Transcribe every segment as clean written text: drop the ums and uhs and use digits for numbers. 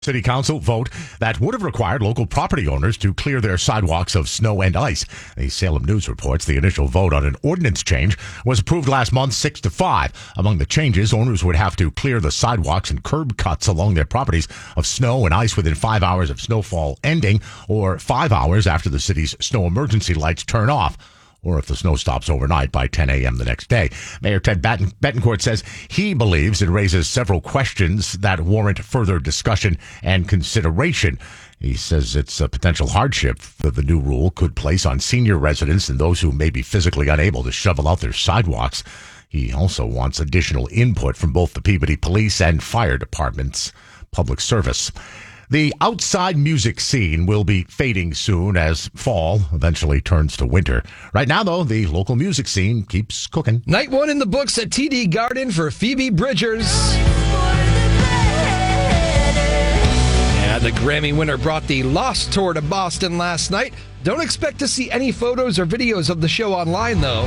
City Council vote that would have required local property owners to clear their sidewalks of snow and ice. The Salem News reports the initial vote on an ordinance change was approved last month 6-5. Among the changes, owners would have to clear the sidewalks and curb cuts along their properties of snow and ice within 5 hours of snowfall ending, or 5 hours after the city's snow emergency lights turn off, or if the snow stops overnight by 10 a.m. the next day. Mayor Ted Bettencourt says he believes it raises several questions that warrant further discussion and consideration. He says it's a potential hardship that the new rule could place on senior residents and those who may be physically unable to shovel out their sidewalks. He also wants additional input from both the Peabody Police and Fire Department's public service. The outside music scene will be fading soon as fall eventually turns to winter. Right now, though, the local music scene keeps cooking. Night one in the books at TD Garden for Phoebe Bridgers. Yeah, the Grammy winner brought the Lost Tour to Boston last night. Don't expect to see any photos or videos of the show online, though.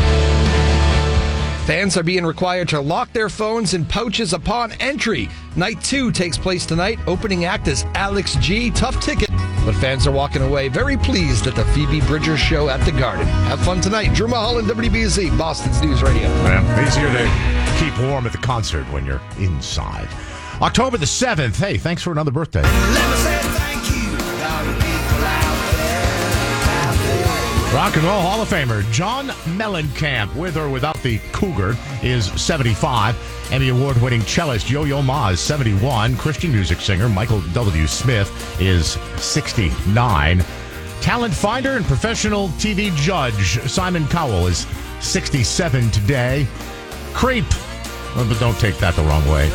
Fans are being required to lock their phones in pouches upon entry. Night 2 takes place tonight. Opening act is Alex G. Tough ticket, but fans are walking away very pleased at the Phoebe Bridgers show at the Garden. Have fun tonight. Drew Mulholland, WBZ, Boston's News Radio. Yeah, easier to keep warm at the concert when you're inside. October the 7th. Hey, thanks for another birthday. Let me say thank you to all the people out there. Rock and Roll Hall of Famer John Mellencamp, with or without the Cougar, is 75. Emmy Award-winning cellist Yo-Yo Ma is 71. Christian music singer Michael W. Smith is 69. Talent finder and professional TV judge Simon Cowell is 67 today. Creep, but don't take that the wrong way.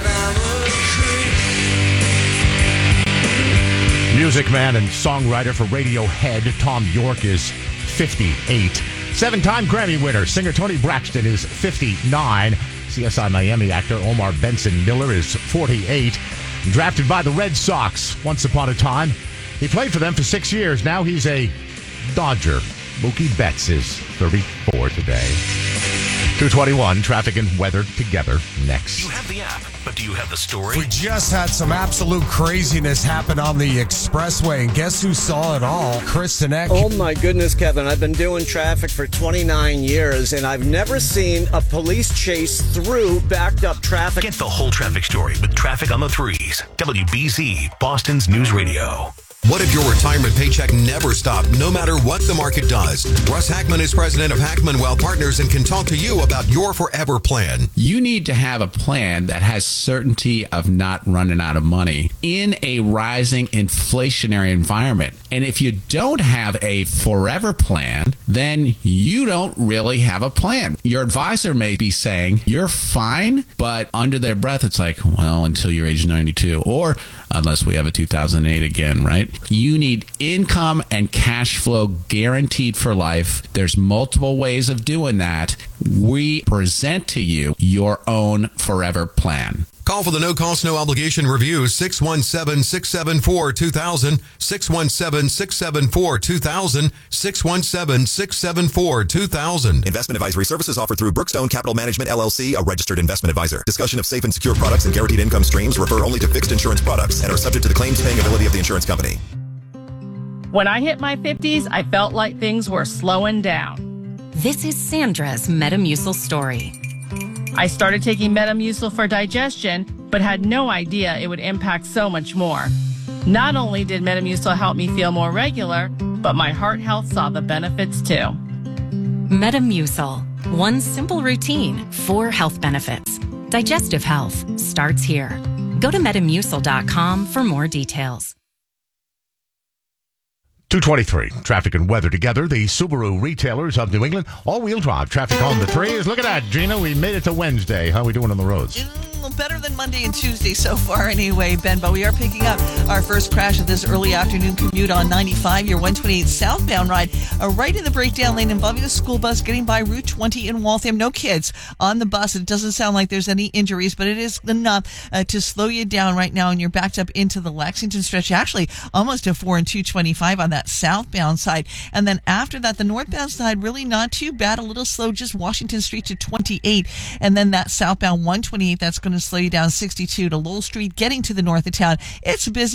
Music man and songwriter for Radiohead Tom York is 58. 7-time Grammy winner singer Toni Braxton is 59. CSI Miami actor Omar Benson Miller is 48. Drafted by the Red Sox once upon a time. He played for them for 6 years. Now he's a Dodger. Mookie Betts is 34 today. 2:21, traffic and weather together next. You have the app, but do you have the story? We just had some absolute craziness happen on the expressway, and guess who saw it all? Kristen Eck. Oh my goodness, Kevin. I've been doing traffic for 29 years, and I've never seen a police chase through backed up traffic. Get the whole traffic story with Traffic on the Threes. WBZ, Boston's News Radio. What if your retirement paycheck never stopped, no matter what the market does? Russ Hackman is president of Hackman Wealth Partners and can talk to you about your forever plan. You need to have a plan that has certainty of not running out of money in a rising inflationary environment. And if you don't have a forever plan, then you don't really have a plan. Your advisor may be saying, you're fine, but under their breath, it's like, well, until you're age 92, or unless we have a 2008 again, right? You need income and cash flow guaranteed for life. There's multiple ways of doing that. We present to you your own forever plan. Call for the no-cost, no-obligation review, 617-674-2000, 617-674-2000, 617-674-2000. Investment advisory services offered through Brookstone Capital Management, LLC, a registered investment advisor. Discussion of safe and secure products and guaranteed income streams refer only to fixed insurance products and are subject to the claims-paying ability of the insurance company. When I hit my 50s, I felt like things were slowing down. This is Sandra's Metamucil story. I started taking Metamucil for digestion, but had no idea it would impact so much more. Not only did Metamucil help me feel more regular, but my heart health saw the benefits too. Metamucil. One simple routine, 4 health benefits. Digestive health starts here. Go to Metamucil.com for more details. 2:23, traffic and weather together. The Subaru retailers of New England, all-wheel drive traffic on the threes. Look at that, Gina. We made it to Wednesday. How are we doing on the roads? Better than Monday and Tuesday so far anyway, Ben, but we are picking up our first crash of this early afternoon commute on 95, your 128 southbound ride, right in the breakdown lane involving a school bus getting by Route 20 in Waltham. No kids on the bus. It doesn't sound like there's any injuries, but it is enough to slow you down right now, and you're backed up into the Lexington stretch, actually almost to 4 and 225 on that that southbound side. And then after that, the northbound side, really not too bad. A little slow, just Washington Street to 28. And then that southbound 128, that's going to slow you down 62 to Lowell Street, getting to the north of town. It's busy.